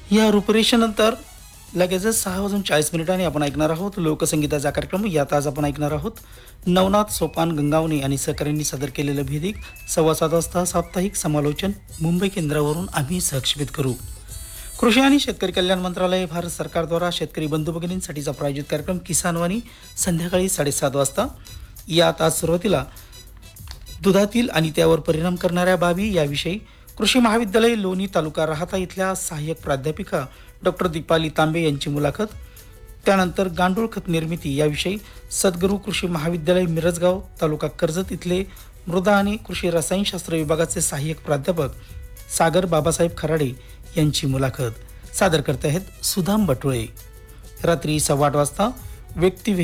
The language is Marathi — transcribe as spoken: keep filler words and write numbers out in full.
या रूपरेषेनंतर लगेचच सहा वाजून चाळीस मिनिटांनी आपण ऐकणार आहोत लोकसंगीताचा कार्यक्रम. यात आज आपण ऐकणार आहोत नवनाथ सोपान गंगावणे आणि सहकाऱ्यांनी सादर केलेलं भेदिक. सव्वा सात वाजता साप्ताहिक समालोचन मुंबई केंद्रावरून आम्ही सहक्षेपित करू. कृषी आणि शेतकरी कल्याण मंत्रालय भारत सरकारद्वारा शेतकरी बंधू भगिनींसाठीचा प्रायोजित कार्यक्रम किसानवाणी संध्याकाळी साडेसात वाजता. यात आज सुरुवातीला दुधातील आणि त्यावर परिणाम करणाऱ्या बाबी याविषयी कृषी महाविद्यालय लोणी तालुका राहाता इथल्या सहाय्यक प्राध्यापिका डॉक्टर दीपाली तांबे यांची मुलाखत. त्यानंतर गांडूळ खत निर्मिती याविषयी सद्गुरू कृषी महाविद्यालय मिरजगाव तालुका कर्जत इथले मृदा आणि कृषी रसायनशास्त्र विभागाचे सहाय्यक प्राध्यापक सागर बाबासाहेब खराडे यांची मुलाखत. सादर करते आहेत सुदाम बटुळे. रात्री सव्वा आठ वाजता व्यक्ती